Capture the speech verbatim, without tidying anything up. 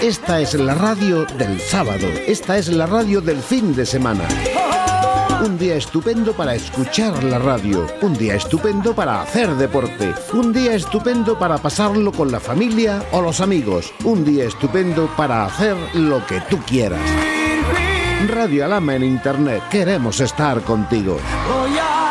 Esta es la radio del sábado, esta es la radio del fin de semana. Un día estupendo para escuchar la radio, un día estupendo para hacer deporte, un día estupendo para pasarlo con la familia o los amigos, un día estupendo para hacer lo que tú quieras. Radio Alhama en internet, queremos estar contigo.